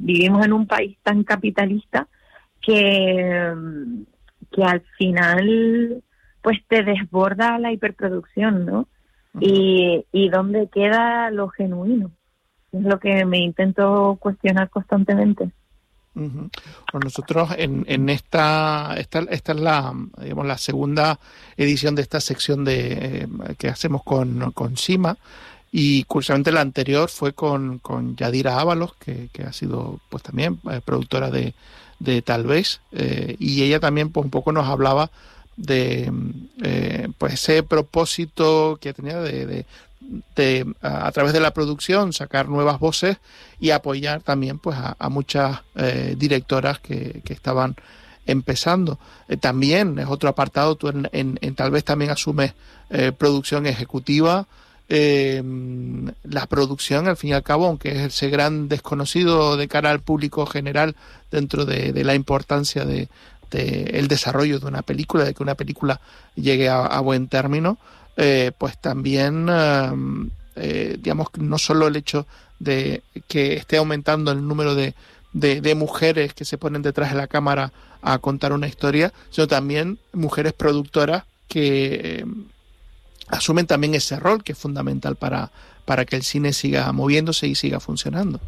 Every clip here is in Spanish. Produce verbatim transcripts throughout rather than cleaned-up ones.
vivimos en un país tan capitalista que, que al final pues te desborda la hiperproducción, ¿no? Uh-huh. Y, y dónde queda lo genuino. Es lo que me intento cuestionar constantemente. Uh-huh. Bueno, nosotros en, en esta, esta esta es la digamos la segunda edición de esta sección de eh, que hacemos con, con Sima, y curiosamente la anterior fue con, con Yadira Ábalos, que, que ha sido pues también eh, productora de, de Tal vez, eh, y ella también pues un poco nos hablaba de eh, pues ese propósito que tenía de, de de a, a través de la producción sacar nuevas voces y apoyar también pues a, a muchas eh, directoras que, que estaban empezando. Eh, también es otro apartado, tú en, en, en Tal vez también asumes eh, producción ejecutiva. Eh, la producción, al fin y al cabo, aunque es ese gran desconocido de cara al público general dentro de, de la importancia de, de el desarrollo de una película, de que una película llegue a, a buen término, Eh, pues también, eh, eh, digamos, no solo el hecho de que esté aumentando el número de, de, de mujeres que se ponen detrás de la cámara a contar una historia, sino también mujeres productoras que eh, asumen también ese rol que es fundamental para, para que el cine siga moviéndose y siga funcionando.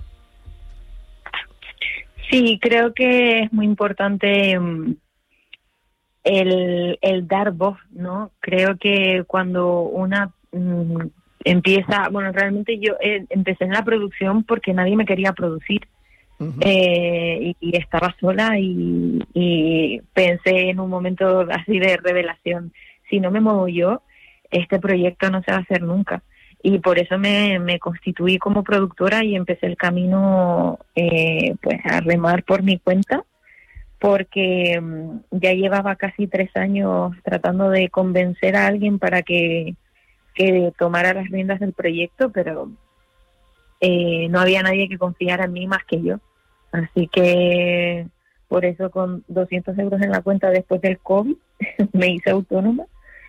Sí, creo que es muy importante um, el, el dar voz, ¿no? Creo que cuando una um, empieza, bueno, realmente yo eh, empecé en la producción porque nadie me quería producir. Uh-huh. eh, y, y estaba sola y, y pensé en un momento así de revelación, si no me muevo yo, este proyecto no se va a hacer nunca. Y por eso me, me constituí como productora y empecé el camino eh, pues a remar por mi cuenta, porque um, ya llevaba casi tres años tratando de convencer a alguien para que, que tomara las riendas del proyecto, pero eh, no había nadie que confiara en mí más que yo. Así que por eso con doscientos euros en la cuenta después del COVID me hice autónoma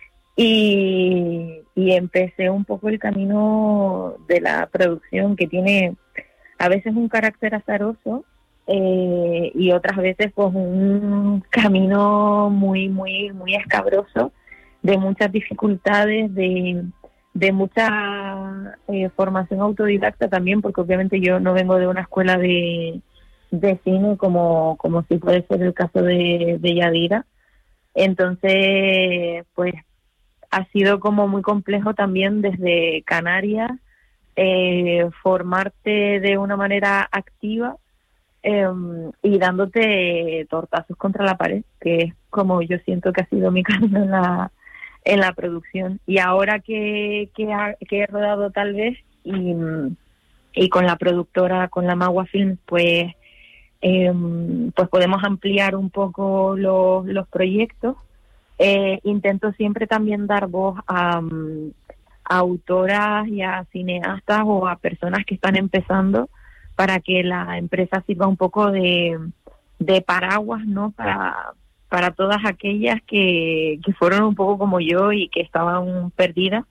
y, y empecé un poco el camino de la producción, que tiene a veces un carácter azaroso eh, y otras veces pues un camino muy muy muy escabroso, de muchas dificultades, de de mucha eh, formación autodidacta también, porque obviamente yo no vengo de una escuela de, de cine como, como sí puede ser el caso de, de Yadira. Entonces pues ha sido como muy complejo también desde Canarias eh, formarte de una manera activa eh, y dándote tortazos contra la pared, que es como yo siento que ha sido mi camino en la en la producción. Y ahora que que, ha, que he rodado Tal vez y, y con la productora, con la Magua Films, pues eh, pues podemos ampliar un poco los, los proyectos. Eh, intento siempre también dar voz a, a autoras y a cineastas o a personas que están empezando, para que la empresa sirva un poco de, de paraguas, ¿no? Para para todas aquellas que, que fueron un poco como yo y que estaban perdidas.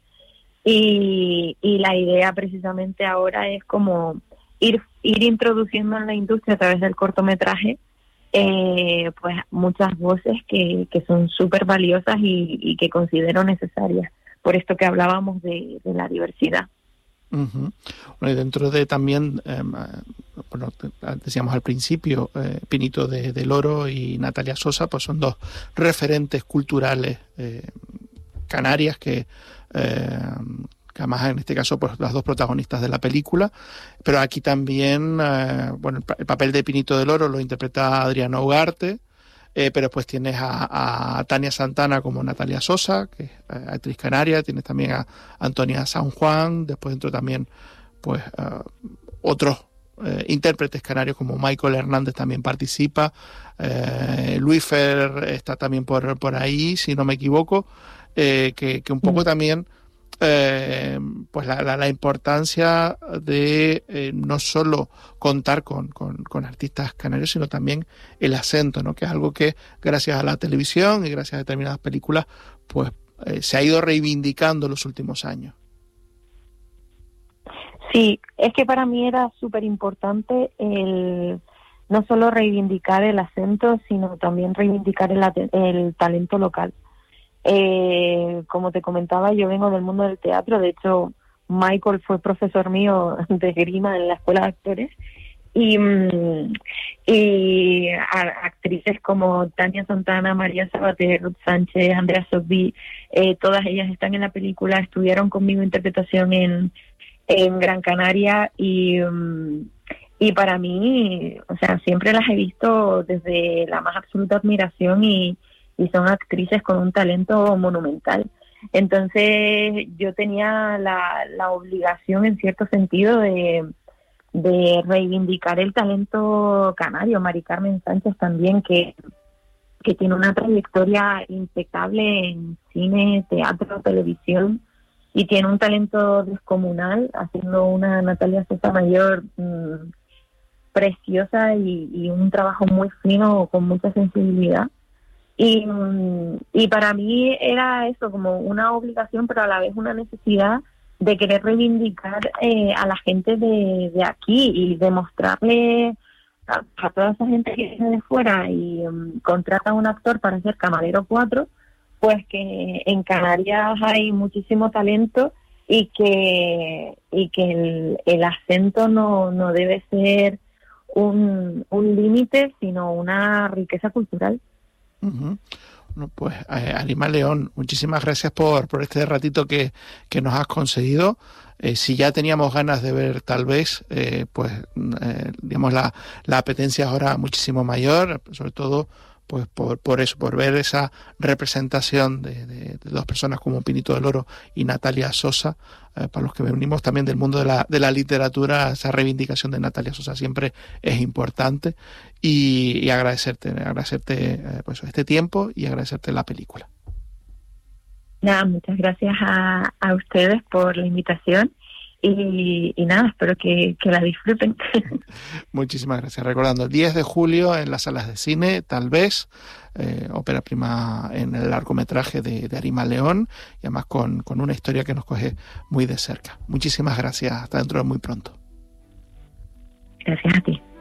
Y, y la idea precisamente ahora es como ir ir introduciendo en la industria a través del cortometraje eh, pues muchas voces que, que son súper valiosas y, y que considero necesarias, por esto que hablábamos de, de la diversidad. Uh-huh. Bueno, y dentro de también, eh, bueno, decíamos al principio, eh, Pinito de, del Oro y Natalia Sosa, pues son dos referentes culturales eh, canarias que, eh, que además en este caso pues las dos protagonistas de la película, pero aquí también, eh, bueno, el, el papel de Pinito del Oro lo interpreta Adriana Ugarte. Eh, pero después tienes a, a Tania Santana como Natalia Sosa, que es eh, actriz canaria, tienes también a Antonia San Juan, después dentro también pues uh, otros eh, intérpretes canarios como Michael Hernández también participa, eh, Luis Fer está también por, por ahí, si no me equivoco, eh, que, que un poco mm. también Eh, pues la, la, la importancia de eh, no solo contar con, con, con artistas canarios, sino también el acento, ¿no? Que es algo que gracias a la televisión y gracias a determinadas películas pues eh, se ha ido reivindicando en los últimos años. Sí, es que para mí era súper importante el, no solo reivindicar el acento, sino también reivindicar el, el talento local. Eh, como te comentaba, yo vengo del mundo del teatro. De hecho, Michael fue profesor mío de esgrima en la escuela de actores, y, y a, actrices como Tania Santana, María Sabater, Ruth Sánchez, Andrea Sogby, eh, todas ellas están en la película, estudiaron conmigo interpretación en, en Gran Canaria, y, y para mí, o sea, siempre las he visto desde la más absoluta admiración, y, y son actrices con un talento monumental. Entonces yo tenía la, la obligación, en cierto sentido, de, de reivindicar el talento canario. Mari Carmen Sánchez también, que, que tiene una trayectoria impecable en cine, teatro, televisión, y tiene un talento descomunal, haciendo una Natalia Sosa-Mayor mmm, preciosa, y, y un trabajo muy fino, con mucha sensibilidad. Y, y para mí era eso, como una obligación, pero a la vez una necesidad de querer reivindicar eh, a la gente de, de aquí, y demostrarle a, a toda esa gente que viene de fuera y um, contrata a un actor para ser Camarero cuatro, pues que en Canarias hay muchísimo talento, y que y que el, el acento no, no debe ser un, un límite, sino una riqueza cultural. Uh-huh. Bueno, pues eh, Arima León, muchísimas gracias por, por este ratito que, que nos has concedido. Eh, si ya teníamos ganas de ver Tal vez, eh, pues eh, digamos la, la apetencia es ahora muchísimo mayor, sobre todo pues por, por eso, por ver esa representación de, de, de dos personas como Pinito del Oro y Natalia Sosa. Eh, para los que venimos también del mundo de la, de la literatura, esa reivindicación de Natalia Sosa siempre es importante, y, y agradecerte, agradecerte eh, pues este tiempo, y agradecerte la película. Nada, muchas gracias a, a ustedes por la invitación, y, y nada, espero que, que la disfruten. Muchísimas gracias. Recordando, el diez de julio en las salas de cine, Tal vez, eh, ópera prima en el largometraje de, de Arima León, y además con, con una historia que nos coge muy de cerca. Muchísimas gracias. Hasta dentro de muy pronto. Gracias a ti.